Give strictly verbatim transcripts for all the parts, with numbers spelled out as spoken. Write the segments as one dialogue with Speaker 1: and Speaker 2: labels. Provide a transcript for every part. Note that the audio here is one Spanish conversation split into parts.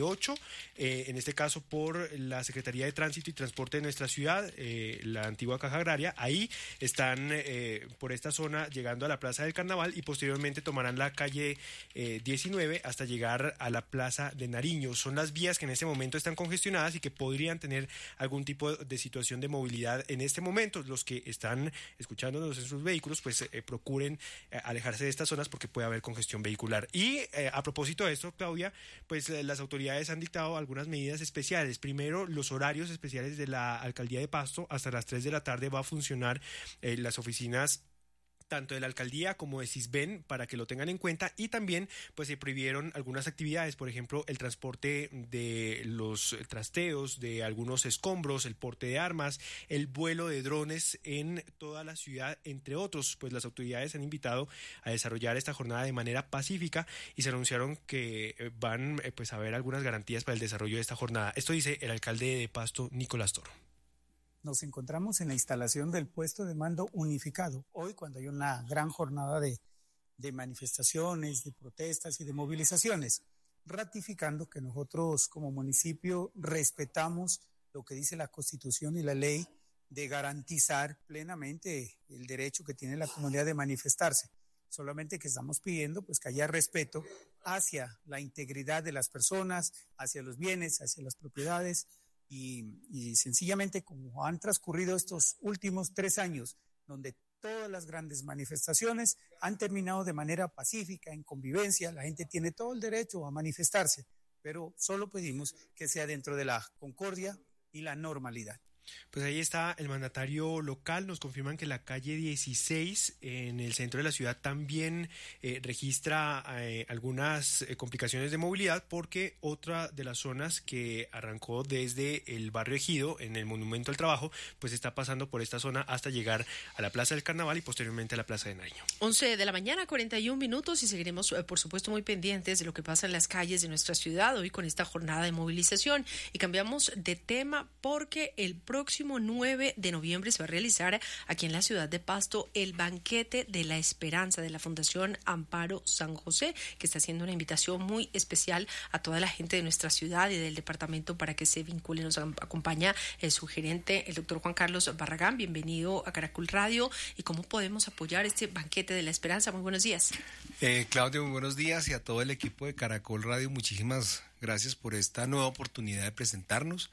Speaker 1: ocho, eh, en este caso por la Secretaría de Tránsito y Transporte de nuestra ciudad, eh, la antigua Caja Agraria. Ahí están eh, por esta zona llegando a la Plaza del Carnaval y posteriormente tomarán la calle eh, diecinueve hasta llegar a la Plaza de Nariño. Son las vías que en este momento están congestionadas y que podrían tener algún tipo de situación de movilidad en este momento. Los que están escuchándonos en sus vehículos, pues eh, procuren eh, alejarse de estas zonas porque puede haber congestión vehicular. Y eh, a propósito de esto, Claudia, pues eh, las autoridades han dictado algunas medidas especiales. Primero, los horarios especiales de la Alcaldía de Pasto. Hasta las tres de la tarde va a funcionar eh, las oficinas tanto de la alcaldía como de Sisbén, para que lo tengan en cuenta. Y también pues se prohibieron algunas actividades, por ejemplo el transporte de los trasteos, de algunos escombros, el porte de armas, el vuelo de drones en toda la ciudad, entre otros. Pues las autoridades han invitado a desarrollar esta jornada de manera pacífica y se anunciaron que van pues a haber algunas garantías para el desarrollo de esta jornada. Esto dice el alcalde de Pasto, Nicolás Toro.
Speaker 2: Nos encontramos en la instalación del puesto de mando unificado. Hoy, cuando hay una gran jornada de, de manifestaciones, de protestas y de movilizaciones, ratificando que nosotros como municipio respetamos lo que dice la Constitución y la ley de garantizar plenamente el derecho que tiene la comunidad de manifestarse. Solamente que estamos pidiendo pues que haya respeto hacia la integridad de las personas, hacia los bienes, hacia las propiedades. Y, y sencillamente, como han transcurrido estos últimos tres años, donde todas las grandes manifestaciones han terminado de manera pacífica, en convivencia, la gente tiene todo el derecho a manifestarse, pero solo pedimos que sea dentro de la concordia y la normalidad.
Speaker 1: Pues ahí está el mandatario local. Nos confirman que la calle dieciséis en el centro de la ciudad también eh, registra eh, algunas eh, complicaciones de movilidad, porque otra de las zonas que arrancó desde el barrio Ejido en el Monumento al Trabajo pues está pasando por esta zona hasta llegar a la Plaza del Carnaval y posteriormente a la Plaza de Nariño.
Speaker 3: once de la mañana, cuarenta y un minutos, y seguiremos eh, por supuesto muy pendientes de lo que pasa en las calles de nuestra ciudad hoy con esta jornada de movilización. Y cambiamos de tema porque el próximo nueve de noviembre se va a realizar aquí en la ciudad de Pasto el banquete de la esperanza de la Fundación Amparo San José, que está haciendo una invitación muy especial a toda la gente de nuestra ciudad y del departamento para que se vinculen. Nos acompaña el su gerente, el doctor Juan Carlos Barragán. Bienvenido a Caracol Radio. ¿Y cómo podemos apoyar este banquete de la esperanza? Muy buenos días.
Speaker 4: Eh, Claudio, muy buenos días, y a todo el equipo de Caracol Radio, muchísimas gracias por esta nueva oportunidad de presentarnos.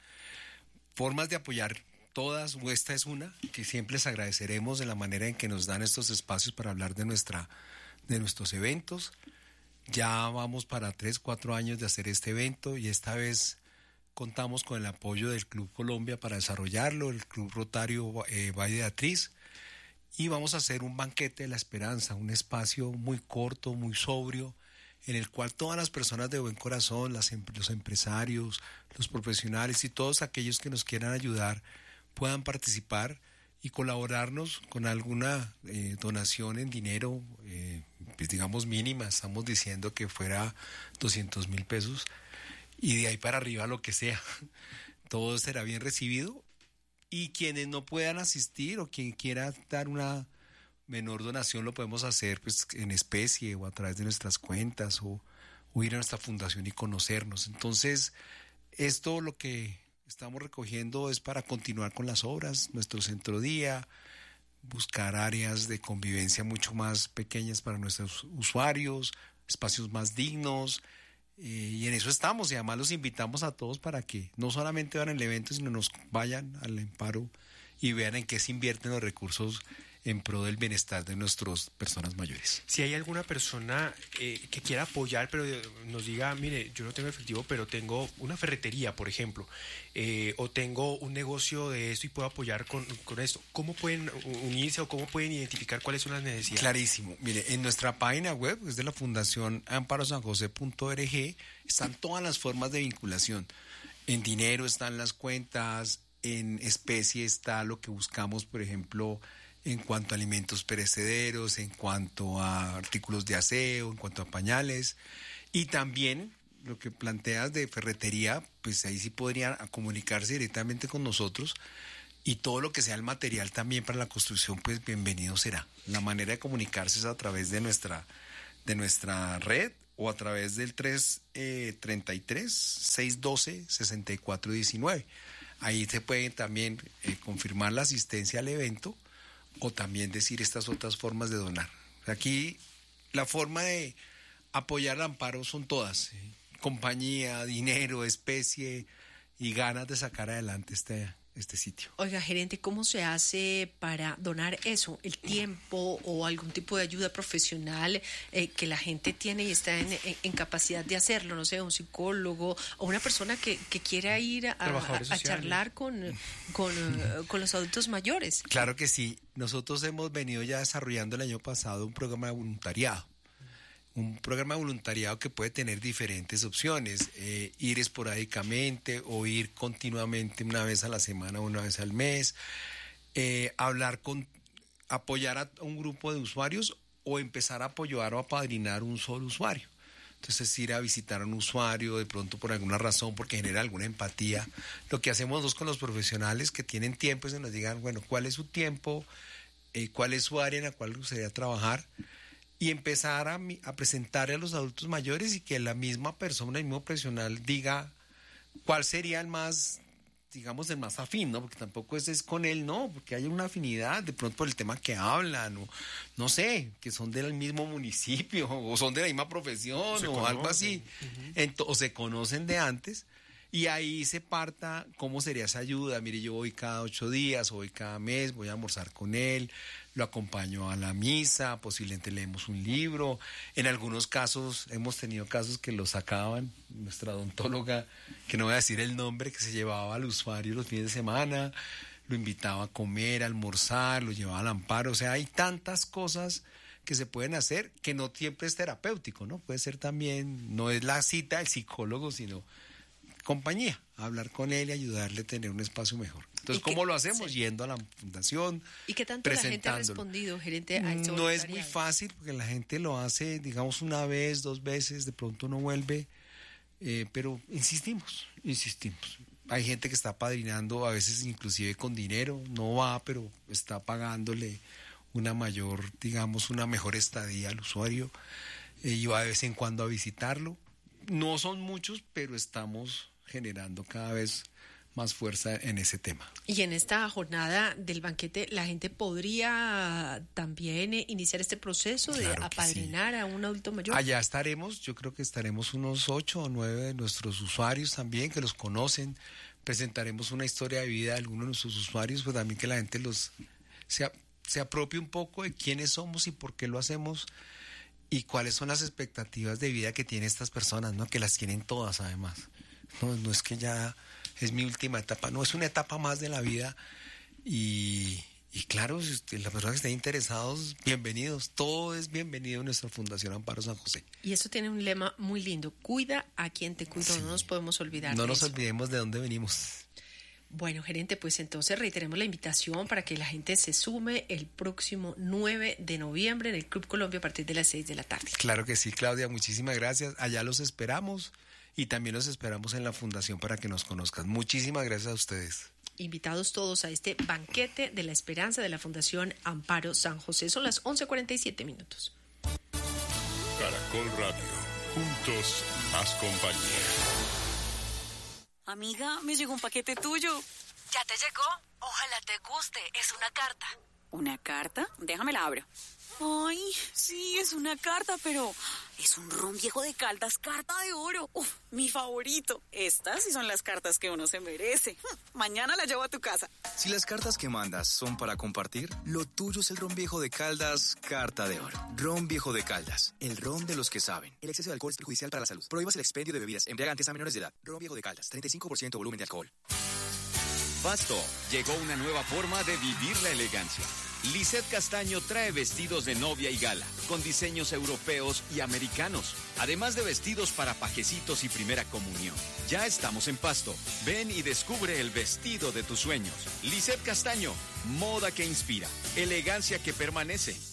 Speaker 4: Formas de apoyar todas, o esta es una, que siempre les agradeceremos de la manera en que nos dan estos espacios para hablar de nuestra, de nuestros eventos. Ya vamos para tres, cuatro años de hacer este evento y esta vez contamos con el apoyo del Club Colombia para desarrollarlo, el Club Rotario eh, Valle de Atriz, y vamos a hacer un banquete de la esperanza, un espacio muy corto, muy sobrio, en el cual todas las personas de buen corazón, las, los empresarios, los profesionales y todos aquellos que nos quieran ayudar puedan participar y colaborarnos con alguna eh, donación en dinero, eh, pues digamos mínima. Estamos diciendo que fuera doscientos mil pesos, y de ahí para arriba lo que sea, todo será bien recibido. Y quienes no puedan asistir o quien quiera dar una menor donación lo podemos hacer pues en especie o a través de nuestras cuentas, o, o ir a nuestra fundación y conocernos. Entonces, esto lo que estamos recogiendo es para continuar con las obras, nuestro centro día, buscar áreas de convivencia mucho más pequeñas para nuestros usuarios, espacios más dignos, eh, y en eso estamos. Y además los invitamos a todos para que no solamente vean el evento, sino nos vayan al Amparo y vean en qué se invierten los recursos en pro del bienestar de nuestras personas mayores.
Speaker 1: Si hay alguna persona eh, que quiera apoyar, pero nos diga, mire, yo no tengo efectivo, pero tengo una ferretería, por ejemplo, eh, o tengo un negocio de esto y puedo apoyar con, con esto, ¿cómo pueden unirse o cómo pueden identificar cuáles son las necesidades?
Speaker 4: Clarísimo. Mire, en nuestra página web, es de la Fundación amparo san josé punto org, están todas las formas de vinculación. En dinero están las cuentas, en especie está lo que buscamos, por ejemplo, en cuanto a alimentos perecederos, en cuanto a artículos de aseo, en cuanto a pañales, y también lo que planteas de ferretería, pues ahí sí podrían comunicarse directamente con nosotros, y todo lo que sea el material también para la construcción, pues bienvenido será. La manera de comunicarse es a través de nuestra, de nuestra red o a través del tres treinta y tres, seiscientos doce, sesenta y cuatro diecinueve. Ahí se pueden también eh, confirmar la asistencia al evento o también decir estas otras formas de donar. Aquí la forma de apoyar al Amparo son todas, ¿sí? Compañía, dinero, especie y ganas de sacar adelante este, este sitio.
Speaker 3: Oiga, gerente, ¿cómo se hace para donar eso? ¿El tiempo o algún tipo de ayuda profesional eh, que la gente tiene y está en, en, en capacidad de hacerlo? No sé, un psicólogo o una persona que, que quiera ir a, a, a charlar con, con, uh, con los adultos mayores.
Speaker 4: Claro que sí. Nosotros hemos venido ya desarrollando el año pasado un programa de voluntariado. Un programa de voluntariado que puede tener diferentes opciones, eh, ir esporádicamente o ir continuamente una vez a la semana o una vez al mes, eh, hablar con, apoyar a un grupo de usuarios o empezar a apoyar o apadrinar un solo usuario. Entonces ir a visitar a un usuario de pronto por alguna razón, porque genera alguna empatía. Lo que hacemos nosotros con los profesionales que tienen tiempo es que nos digan, bueno, ¿cuál es su tiempo? Eh, ¿Cuál es su área en la cual gustaría trabajar? Y empezar a, a presentarle a los adultos mayores y que la misma persona, el mismo profesional diga cuál sería el más, digamos, el más afín, ¿no? Porque tampoco es, es con él, no, porque hay una afinidad, de pronto por el tema que hablan, o no sé, que son del mismo municipio, o son de la misma profesión, se o conocen. Algo así, uh-huh. Ent- o se conocen de antes, y ahí se parta cómo sería esa ayuda. Mire, yo voy cada ocho días, o voy cada mes, voy a almorzar con él, lo acompaño a la misa, posiblemente leemos un libro. En algunos casos, hemos tenido casos que lo sacaban, nuestra odontóloga, que no voy a decir el nombre, que se llevaba al usuario los fines de semana, lo invitaba a comer, a almorzar, lo llevaba al Amparo. O sea, hay tantas cosas que se pueden hacer que no siempre es terapéutico, ¿no? Puede ser también, no es la cita del psicólogo, sino compañía, hablar con él y ayudarle a tener un espacio mejor. Entonces, ¿cómo lo hacemos? Sí. Yendo a la fundación,
Speaker 3: ¿y qué tanto la gente ha respondido, gerente, a este
Speaker 4: No es muy fácil porque la gente lo hace, digamos, una vez, dos veces, de pronto no vuelve, eh, pero insistimos, insistimos. Hay gente que está padrinando, a veces inclusive con dinero, no va, pero está pagándole una mayor, digamos, una mejor estadía al usuario, eh, y va de vez en cuando a visitarlo. No son muchos, pero estamos generando cada vez más fuerza en ese tema.
Speaker 3: Y en esta jornada del banquete, ¿la gente podría también iniciar este proceso de claro apadrinar sí. a un adulto mayor?
Speaker 4: Allá estaremos, yo creo que estaremos unos ocho o nueve de nuestros usuarios también, que los conocen. Presentaremos una historia de vida de algunos de nuestros usuarios, pues también que la gente los se, se apropie un poco de quiénes somos y por qué lo hacemos y cuáles son las expectativas de vida que tienen estas personas, ¿no? Que las tienen todas además. No, no es que ya es mi última etapa, no, es una etapa más de la vida y, y claro, si usted, las personas que estén interesados, bienvenidos, todo es bienvenido en nuestra Fundación Amparo San José.
Speaker 3: Y eso tiene un lema muy lindo, cuida a quien te cuida, sí. No nos podemos olvidar
Speaker 4: No
Speaker 3: de
Speaker 4: nos
Speaker 3: eso.
Speaker 4: olvidemos de dónde venimos.
Speaker 3: Bueno, gerente, pues entonces reiteremos la invitación para que la gente se sume el próximo nueve de noviembre en el Club Colombia a partir de las seis de la tarde.
Speaker 4: Claro que sí, Claudia, muchísimas gracias, allá los esperamos. Y también los esperamos en la fundación para que nos conozcan. Muchísimas gracias a ustedes.
Speaker 3: Invitados todos a este banquete de la esperanza de la Fundación Amparo San José. Son las once cuarenta y siete minutos.
Speaker 5: Caracol Radio. Juntos, más compañía.
Speaker 6: Amiga, me llegó un paquete tuyo.
Speaker 7: ¿Ya te llegó? Ojalá te guste. Es una carta.
Speaker 6: ¿Una carta? Déjame la abro. Ay, sí, es una carta, pero es un ron viejo de Caldas, carta de oro. Uf, mi favorito. Estas sí son las cartas que uno se merece. Mañana la llevo a tu casa.
Speaker 8: Si las cartas que mandas son para compartir, lo tuyo es el ron viejo de Caldas, carta de oro. Ron viejo de Caldas, el ron de los que saben. El exceso de alcohol es perjudicial para la salud. Prohíbas el expendio de bebidas embriagantes a menores de edad. Ron viejo de Caldas, treinta y cinco por ciento volumen de alcohol.
Speaker 9: Pasto, llegó una nueva forma de vivir la elegancia. Lisette Castaño trae vestidos de novia y gala, con diseños europeos y americanos, además de vestidos para pajecitos y primera comunión. Ya estamos en Pasto. Ven y descubre el vestido de tus sueños. Lisette Castaño, moda que inspira, elegancia que permanece.